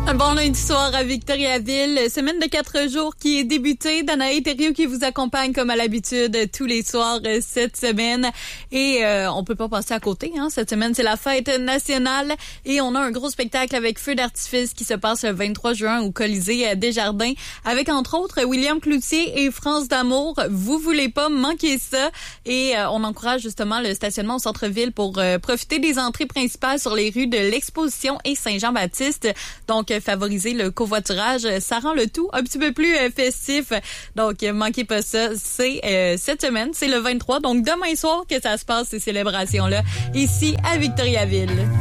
Un bon lundi soir à Victoriaville, semaine de 4 jours qui est débutée. Danae Thériault qui vous accompagne comme à l'habitude tous les soirs cette semaine. Et on peut pas passer à côté. Cette semaine, c'est la fête nationale et on a un gros spectacle avec feu d'artifice qui se passe le 23 juin au Colisée Desjardins avec entre autres William Cloutier et France d'Amour. Vous voulez pas manquer ça. Et on encourage justement le stationnement au centre-ville pour profiter des entrées principales sur les rues de l'Exposition et Saint-Jean-Baptiste. Donc, favoriser le covoiturage, ça rend le tout un petit peu plus festif. Donc, manquez pas ça. C'est cette semaine, c'est le 23. Donc, demain soir que ça se passe, ces célébrations-là, ici à Victoriaville.